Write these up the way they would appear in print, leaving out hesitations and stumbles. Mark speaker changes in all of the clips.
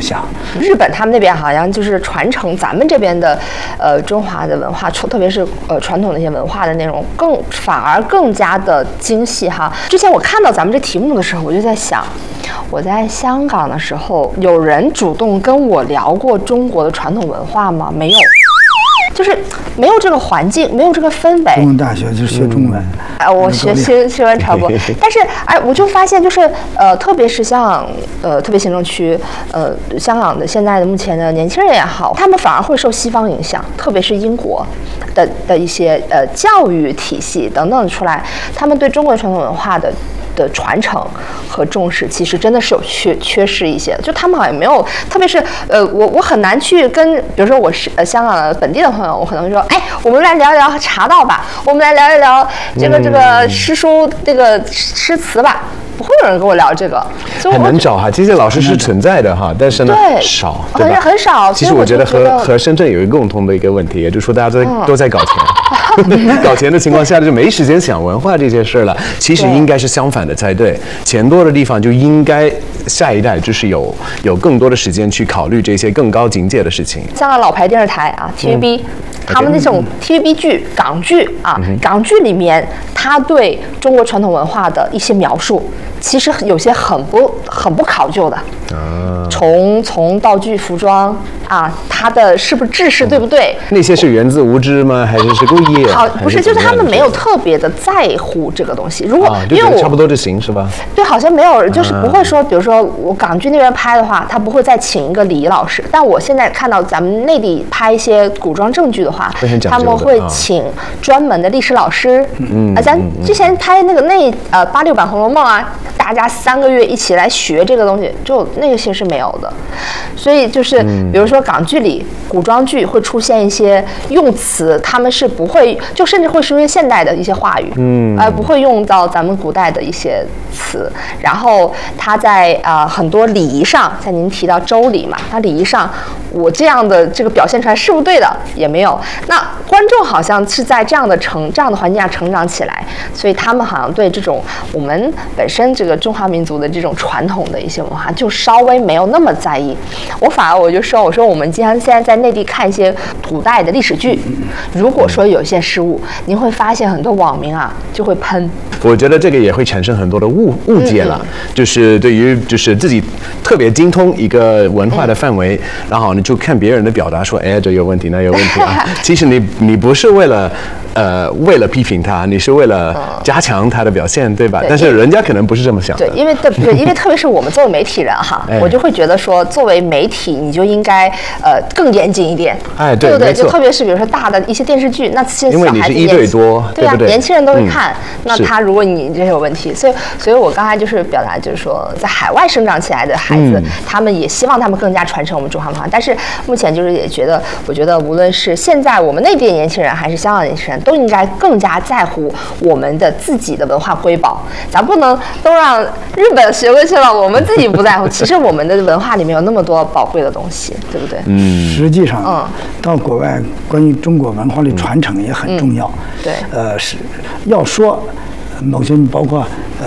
Speaker 1: 响。
Speaker 2: 日本他们那边好像就是传承咱们这边的中华的文化，特别是传统的一些文化的内容，反而更加的精细哈。之前我看到咱们这题目的时候，我就在想，我在香港的时候，有人主动跟我聊过中国的传统文化吗？没有。就是没有这个环境，没有这个氛围。
Speaker 1: 中文大学就是学中文，
Speaker 2: 我学新闻传播，但是我就发现就是特别是像特别行政区香港的现在的目前的年轻人也好，他们反而会受西方影响，特别是英国的一些教育体系等等出来，他们对中国传统文化的传承和重视，其实真的是有缺失一些。就他们好像没有，特别是我很难去跟，比如说我是香港的本地的朋友，我可能会说，哎，我们来聊一聊茶道吧，我们来聊一聊这个诗书这个诗词吧。不会有人跟我聊这个，所以
Speaker 3: 很难找哈。这些老师是存在的哈，但是呢少，对吧？
Speaker 2: 很少。
Speaker 3: 其实我觉得和深圳有一个共同的一个问题，也就是说大家都在搞钱，搞钱的情况下就没时间想文化这些事了。其实应该是相反的才对，钱多的地方就应该下一代就是有更多的时间去考虑这些更高境界的事情。
Speaker 2: 香港老牌电视台啊 ，TVB。他们那种 TVB 剧、港剧啊，港剧里面他对中国传统文化的一些描述，其实有些很不考究的。从道具、服装啊，它的是不是制式对不对？
Speaker 3: 那些是源自无知吗？还是故意？
Speaker 2: 好，不是，就是他们没有特别的在乎这个东西。如果
Speaker 3: 因为我差不多就行是吧？
Speaker 2: 对，好像没有，就是不会说，比如说我港剧那边拍的话，他不会再请一个礼仪老师。但我现在看到咱们内地拍一些古装正剧的话，他们会请专门的历史老师。咱之前拍那个86版《红楼梦》啊，大家3个月一起来学这个东西，就那些是没有的。所以就是比如说港剧里古装剧会出现一些用词，他们是不会，就甚至会说一些现代的一些话语，不会用到咱们古代的一些词。然后他在很多礼仪上，像您提到周礼嘛，他礼仪上我这样的这个表现出来是不是对的也没有。那观众好像是在这样的环境下成长起来，所以他们好像对这种我们本身这个中华民族的这种传统的一些文化就稍微没有那么在意。我就说，我说我们经常现在在内地看一些古代的历史剧，如果说有些失误，您会发现很多网民啊就会喷。
Speaker 3: 我觉得这个也会产生很多的误解了，就是对于就是自己特别精通一个文化的范围，然后你就看别人的表达说，哎，这有问题，那有问题啊。其实你不是为了批评他，你是为了加强他的表现，对吧？但是人家可能不是这么想的。
Speaker 2: 对，因为特别是我们作为媒体人哈，我就会觉得说，作为媒体你就应该更严谨一点，对不对？就特别是比如说大的一些电视剧，那些小孩子
Speaker 3: 1对多，
Speaker 2: 对啊，年轻人都会看。那他如果你这有问题，所以我刚才就是表达就是说，在海外生长起来的孩子，他们也希望他们更加传承我们中华文化。但是目前就是也觉得，我觉得无论是现在我们内地的年轻人，还是香港的年轻人，都应该更加在乎我们的自己的文化瑰宝。咱不能都让日本学过去了，我们自己不在乎。其实我们的文化里面有那么多宝贵的东西，对不对？
Speaker 1: 实际上，到国外关于中国文化的传承也很重要。
Speaker 2: 对，
Speaker 1: 是要说某些包括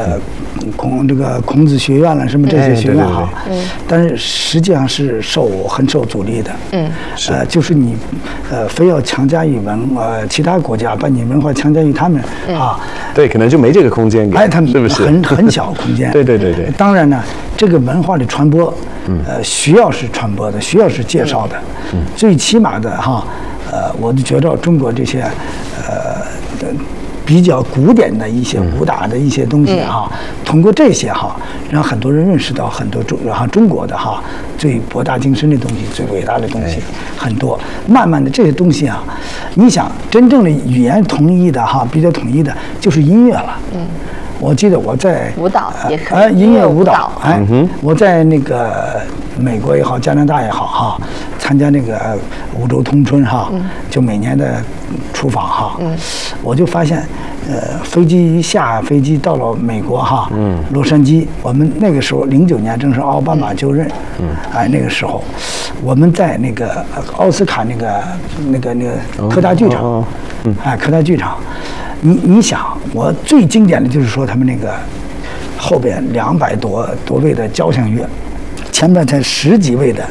Speaker 1: 孔子学院了什么这些学院哈，但是实际上是很受阻力的。就是你非要强加于其他国家把你文化强加于他们啊，
Speaker 3: 对，可能就没这个空间给，
Speaker 1: 他们
Speaker 3: 是不是
Speaker 1: 很小空间？
Speaker 3: 对。
Speaker 1: 当然呢，这个文化的传播，需要是传播的，需要是介绍的，最起码的哈，我就觉得中国这些比较古典的一些武打的一些东西哈，通过这些哈，让很多人认识到很多中国的哈最博大精深的东西、最伟大的东西很多。慢慢的这些东西啊，你想真正的语言统一的哈，比较统一的就是音乐了。我记得我在
Speaker 2: 舞蹈也可以，
Speaker 1: 音乐舞蹈，我在那个美国也好，加拿大也好哈，参加那个五洲通春哈，就每年的出访哈，我就发现，下飞机到了美国哈，洛杉矶，我们那个时候09年正是奥巴马就任，那个时候，我们在那个奥斯卡那个科大剧场，科大剧场。你想，我最经典的就是说他们那个后边200多位的交响乐，前面才10几位的